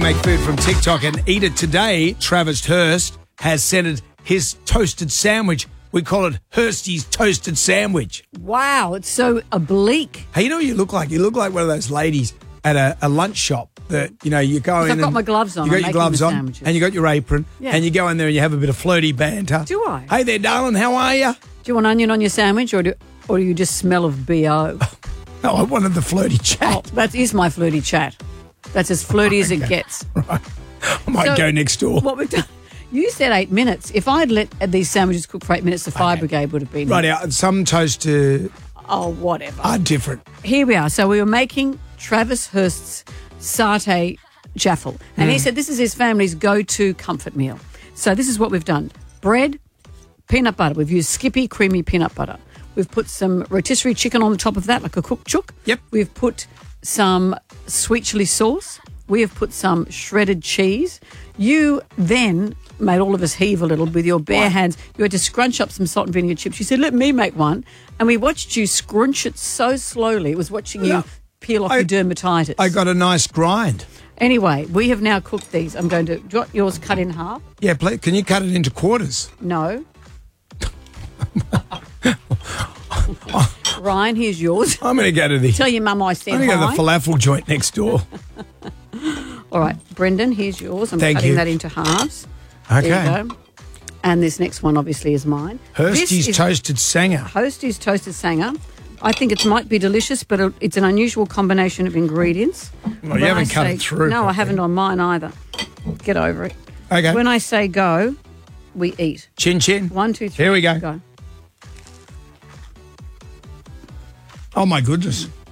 make food from TikTok and eat it today. Travis Hurst has sent his toasted sandwich. We call it Hursty's toasted sandwich. Wow, it's so oblique. Hey, you know what you look like? You look like one of those ladies at a lunch shop that, you know, you go in. I've got my gloves on. You got your gloves on sandwiches. and you got your apron. Yeah. And you go in there and you have a bit of flirty banter. Do I? Hey there, darling, how are you? Do you want onion on your sandwich or do you just smell of B.O.? No, I wanted the flirty chat. Oh, that is my flirty chat. That's as flirty as it gets. Right. I might go next door. What we've done, you said 8 minutes. If I'd let these sandwiches cook for 8 minutes, the fire brigade would have been Right here. out. Some toast are Oh, whatever. different. Here we are. So we were making Travis Hurst's satay jaffle. And he said this is his family's go-to comfort meal. So this is what we've done. Bread, peanut butter. We've used Skippy creamy peanut butter. We've put some rotisserie chicken on the top of that, like a cooked chook. Yep. We've put some sweet chili sauce. We have put some shredded cheese. You then made all of us heave a little with your bare hands. You had to scrunch up some salt and vinegar chips. You said, let me make one. And we watched you scrunch it so slowly. It was watching you peel off your dermatitis. I got a nice grind. Anyway, we have now cooked these. I'm going to... Do you want yours cut in half? Yeah, please. Can you cut it into quarters? No. Ryan, here's yours. I'm going to go to the... Tell your mum I said I'm going to go hi. to the falafel joint next door. All right, Brendan, here's yours. I'm Thank cutting you. that into halves. Okay. There you go. And this next one, obviously, is mine. Hursty's toasted sanger. Hursty's toasted sanger. I think it might be delicious, but it's an unusual combination of ingredients. Well, you haven't cut it through No, I properly. haven't on mine either. Get over it. Okay. When I say go, we eat. Chin chin. 1, 2, 3. Here we go. Go. Oh, my goodness.